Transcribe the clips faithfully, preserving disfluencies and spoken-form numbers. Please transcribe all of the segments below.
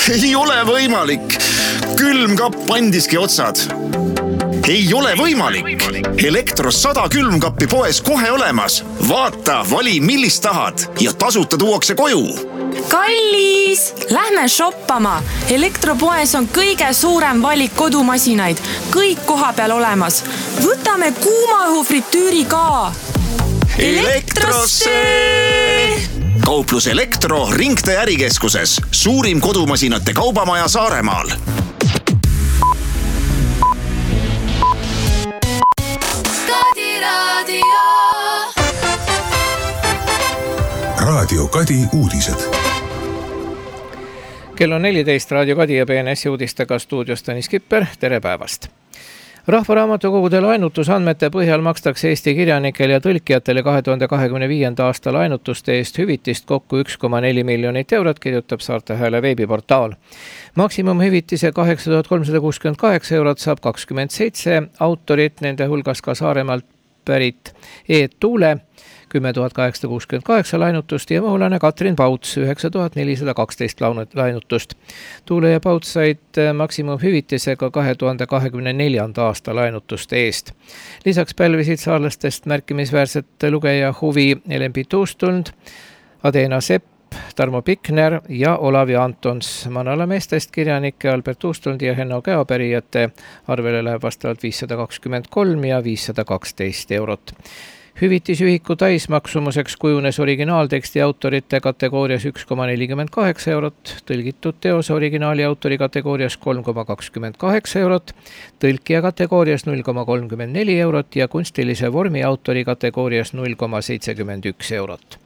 Ei ole võimalik. Külmkapp pandiski otsad. Ei ole võimalik. Elektros sada külmkappi poes kohe olemas. Vaata, vali millist tahad ja tasuta tuuakse koju. Kallis, lähme shoppama. Elektropoes on kõige suurem valik kodumasinaid. Kõik koha peal olemas. Võtame kuumaõhu fritüüri ka. Elektrosse! Kauplus Elektro Ringtee ärikeskuses. Suurim kodumasinate kaubamaja Saaremaal. Raadio Kadi uudised. Kell on neliteist, Raadio Kadi ja B N S uudistega stuudios Tõnis Kipper. Tere päevast! Rahvaraamatukogude laenutusandmete põhjal makstakse Eesti kirjanikel ja tõlkijatele kahe tuhande kahekümne viienda aasta laenutuste eest hüvitist kokku üks koma neli miljonit eurot, kirjutab Saarte Hääle veebiportaal. Maksimumhüvitise kaheksa tuhat kolmsada kuuskümmend kaheksa eurot saab kakskümmend seitse autorit, nende hulgas ka Saaremaalt pärit Eet Tuule, kümme tuhat kaheksasada kuuskümmend kaheksa lainutust ja muhulane Katrin Pauts, üheksa tuhat nelisada kaksteist lainutust. Tuule ja Pauts said maksimumhüvitisega kahe tuhande kahekümne neljanda aasta lainutuste eest. Lisaks pälvisid saarlastest märkimisväärset lugeja huvi Elempi Tuustund, Adena Sepp, Tarmo Pikner ja Olavi Antons. Manala meestest kirjanike Albert Tuustundi ja Henno Käopärijate arvele läheb vastavalt viissada kakskümmend kolm ja viissada kaksteist eurot. Hüvitisühiku täismaksumuseks kujunes originaalteksti autorite kategoorias üks koma nelikümmend kaheksa eurot, tõlgitud teose originaali autori kategoorias kolm koma kakskümmend kaheksa eurot, tõlkija kategoorias null koma kolmkümmend neli eurot ja kunstilise vormi autori kategoorias null koma seitsekümmend üks eurot.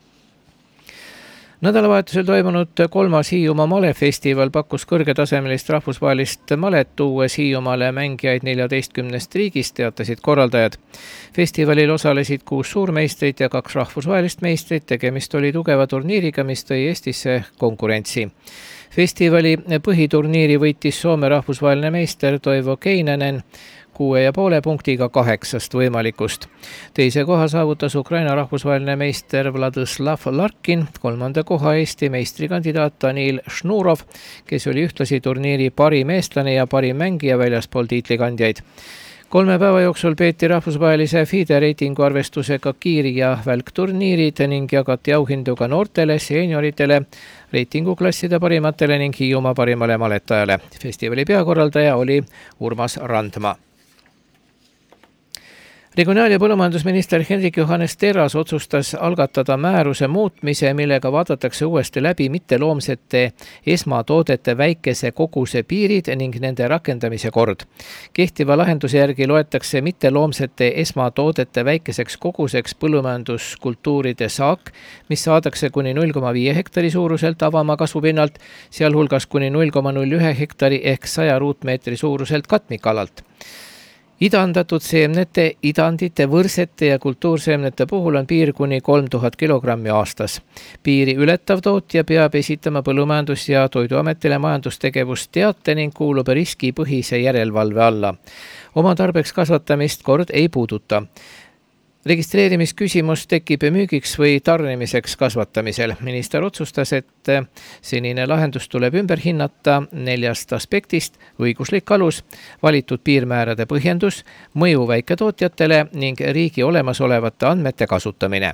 Nädalavahetusel toimunud kolmas Hiiumaa malefestival pakkus kõrgetasemelist rahvusvahelist malet, tuues Hiiumaale mängijaid neljateistkümnest riigist, teatasid korraldajad. Festivalil osalesid kuus suurmeistrit ja kaks rahvusvahelist meistrit, tegemist oli tugeva turniiriga, mis tõi Eestisse konkurentsi. Festivali põhiturniiri võitis Soome rahvusvaheline meister Toivo Keinänen kuue ja poole punktiga kaheksast võimalikust. Teise koha saavutas Ukraina rahvusvaheline meister Vladislav Larkin, kolmanda koha Eesti meistrikandidaat Danil Šnurov, kes oli ühtlasi turniiri parim eestlane ja parim mängija väljaspool tiitlikandjaid. Kolme päeva jooksul peeti rahvusvahelise FIDE reitingu arvestusega kiiri- ja välkturniirid ning jagati auhindu ka noortele, senioritele, reitinguklasside parimatele ning Hiiumaa parimale maletajale. Festivali peakorraldaja oli Urmas Randma. Regionaal- ja põllumajandusminister Hendrik Johannes Terras otsustas algatada määruse muutmise, millega vaadatakse uuesti läbi mitteloomsete esmatoodete väikese koguse piirid ning nende rakendamise kord. Kehtiva lahenduse järgi loetakse mitteloomsete esmatoodete väikeseks koguseks põllumajanduskultuuride saak, mis saadakse kuni null koma viis hektari suuruselt avamaa kasvupinnalt, sealhulgas kuni null koma null üks hektari ehk saja ruutmeetri suuruselt katmikalalt. Idandatud seemnete, idandite, võrsete ja kultuurseemnete puhul on piir kuni kolm tuhat kilogrammi aastas. Piiri ületav tootja peab esitama Põllumajandus- ja Toiduametile majandustegevusteate ning kuulub riskipõhise järelevalve alla. Oma tarbeks kasvatamist kord ei puuduta. Registreerimisküsimus tekib müügiks või tarnimiseks kasvatamisel. Minister otsustas, et senine lahendus tuleb ümber hinnata neljast aspektist: õiguslik alus, valitud piirmäärade põhjendus, mõju väiketootjatele ning riigi olemasolevate andmete kasutamine.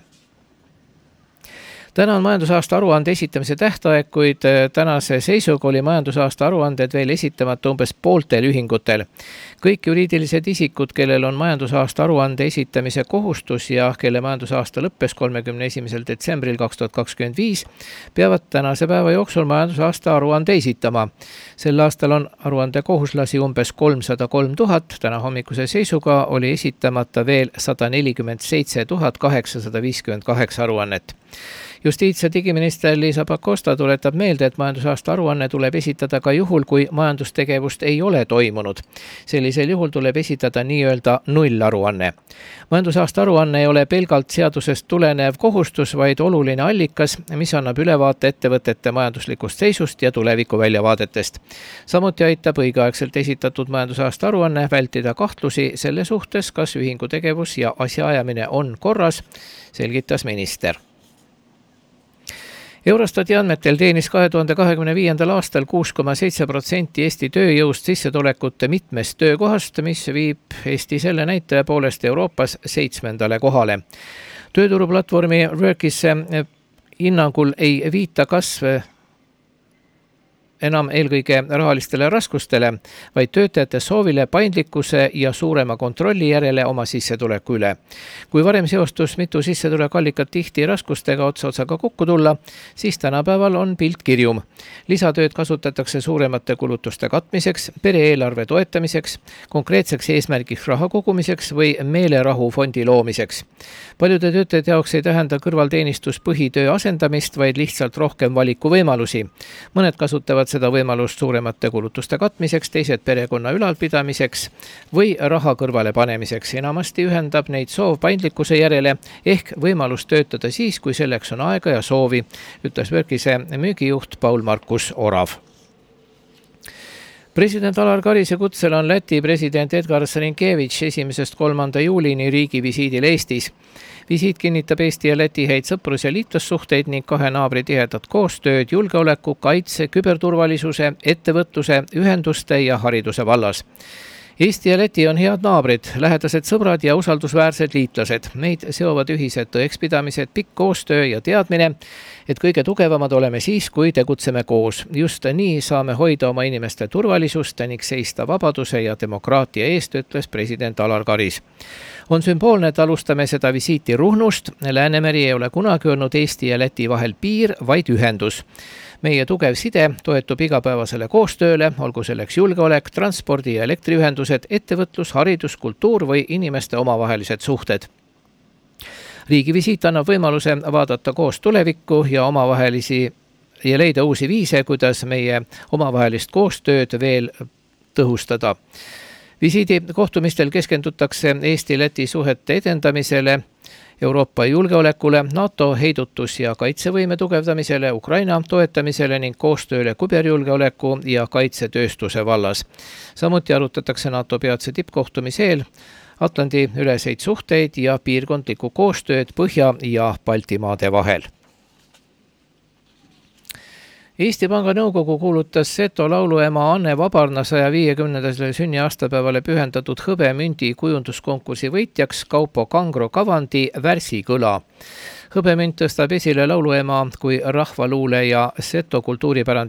Täna on majandusaasta aruande esitamise tähtaeg, kuid tänase seisuga oli majandusaasta aruanded veel esitamata umbes pooltel ühingutel. Kõik juriidilised isikud, kellel on majandusaasta aruande esitamise kohustus ja kelle majandusaasta lõppes kolmekümne esimesel detsembril kaks tuhat kakskümmend viis, peavad tänase päeva jooksul majandusaasta aruande esitama. Sel aastal on aruande kohuslasi umbes kolmsada kolm tuhat, täna hommikuse seisuga oli esitamata veel sada nelikümmend seitse tuhat kaheksasada viiskümmend kaheksa aruannet. Justiits- ja digiminister Liisa Pakosta tuletab meelde, et majandusaasta aruanne tuleb esitada ka juhul, kui majandustegevust ei ole toimunud. Sellisel juhul tuleb esitada nii-öelda nullaruanne. Majandusaasta aruanne ei ole pelgalt seadusest tulenev kohustus, vaid oluline allikas, mis annab ülevaate ettevõtete majanduslikust seisust ja tuleviku väljavaadetest. Samuti aitab õigeaegselt esitatud majandusaasta aruanne vältida kahtlusi selle suhtes, kas ühingu tegevus ja asjaajamine on korras, selgitas minister. Eurostati andmetel teenis kahe tuhande kahekümne viiendal aastal kuus koma seitse protsenti Eesti tööjõust sissetulekute mitmest töökohast, mis viib Eesti selle näitaja poolest Euroopas seitsmendale kohale. Tööturuplatvormi Workisse hinnangul ei viita kasv enam eelkõige rahalistele raskustele, vaid töötajate soovile paindlikkuse ja suurema kontrolli järele oma sissetuleku üle. Kui varem seostus mitu sissetulekuallikat tihti raskustega otsa otsaga kokku tulla, siis tänapäeval on pilt kirjum. Lisatööd kasutatakse suuremate kulutuste katmiseks, pere-eelarve toetamiseks, konkreetseks eesmärgiks raha kogumiseks või meelerahu fondi loomiseks. Paljude töötajate jaoks ei tähenda kõrvalteenistus põhitöö asendamist, vaid lihtsalt rohkem valikuvõimalusi. Mõned kasutavad seda võimalust suuremate kulutuste katmiseks, teised perekonna ülalpidamiseks või raha kõrvale panemiseks. Enamasti ühendab neid soov paindlikkuse järele ehk võimalus töötada siis, kui selleks on aega ja soovi, ütles Workise müügijuht Paul-Markus Orav. President Alar Karise kutsel on Läti president Edgar Sarinkevitš esimesest kolmanda juulini riigi visiidil Eestis. Visiit kinnitab Eesti ja Läti häid sõprus- ja liitlassuhteid ning kahe naabri tihedat koostööd julgeoleku, kaitse, küberturvalisuse, ettevõtluse, ühenduste ja hariduse vallas. Eesti ja Läti on head naabrid, lähedased sõbrad ja usaldusväärsed liitlased. Meid seovad ühised tõekspidamised, pikk koostöö ja teadmine, et kõige tugevamad oleme siis, kui tegutseme koos. Just nii saame hoida oma inimeste turvalisust ning seista vabaduse ja demokraatia eest, ütles president Alar Karis. On sümboolne, et alustame seda visiiti Ruhnust. Läänemeri ei ole kunagi olnud Eesti ja Läti vahel piir, vaid ühendus. Meie tugev side toetub igapäevasele koostööle, olgu selleks julgeolek, transpordi- ja elektriühendused, ettevõtlus, haridus, kultuur või inimeste omavahelised suhted. Riigi visiit annab võimaluse vaadata koos tulevikku ja omavahelisi ja leida uusi viise, kuidas meie omavahelist koostööd veel tõhustada. Visiidi kohtumistel keskendutakse Eesti-Läti suhete edendamisele, Euroopa julgeolekule, NATO heidutus- ja kaitsevõime tugevdamisele, Ukraina toetamisele ning koostööle küberjulgeoleku ja kaitsetööstuse vallas. Samuti arutatakse NATO peatse tippkohtumise eel Atlandi üleseid suhteid ja piirkondlikku koostööd Põhja- ja Baltimaade vahel. Eesti Panga nõukogu kuulutas Seto lauluema Anne Vabarna saja viiekümnendale sünniaastapäevale pühendatud hõbemündi kujunduskonkursi võitjaks Kaupo Kangro kavandi Värsikõla. Hõbemünd tõstab esile lauluema kui rahvaluule ja Seto kultuuripärandi